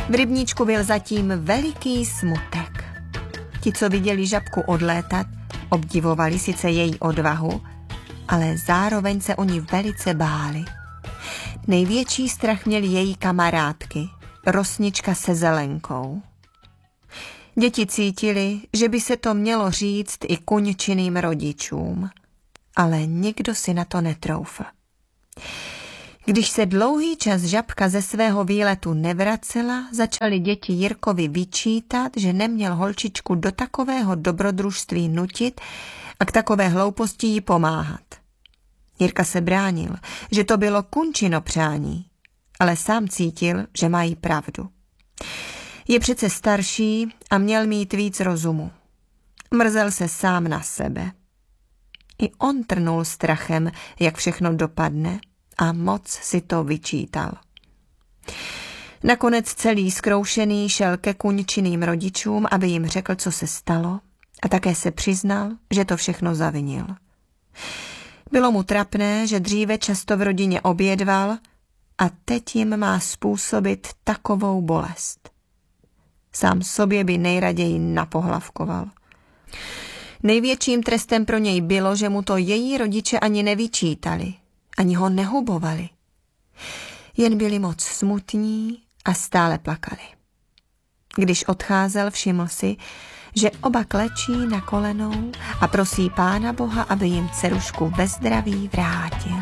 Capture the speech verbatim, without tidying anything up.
V rybníčku byl zatím veliký smutek. Ti, co viděli žabku odlétat, obdivovali sice její odvahu, ale zároveň se oni velice báli. Největší strach měli její kamarádky, rosnička se zelenkou. Děti cítili, že by se to mělo říct i kuňčiným rodičům, ale nikdo si na to netroufl. Když se dlouhý čas žabka ze svého výletu nevracela, začali děti Jirkovi vyčítat, že neměl holčičku do takového dobrodružství nutit a k takové hlouposti jí pomáhat. Jirka se bránil, že to bylo kunčino přání, ale sám cítil, že mají pravdu. Je přece starší a měl mít víc rozumu. Mrzel se sám na sebe. I on trnul strachem, jak všechno dopadne, a moc si to vyčítal. Nakonec celý zkroušený šel ke kuňčiným rodičům, aby jim řekl, co se stalo, a také se přiznal, že to všechno zavinil. Bylo mu trapné, že dříve často v rodině obědval a teď jim má způsobit takovou bolest. Sám sobě by nejraději napohlavkoval. Největším trestem pro něj bylo, že mu to její rodiče ani nevyčítali, ani ho nehubovali. Jen byli moc smutní a stále plakali. Když odcházel, všiml si, že oba klečí na kolenou a prosí Pána Boha, aby jim dcerušku ve zdraví vrátil.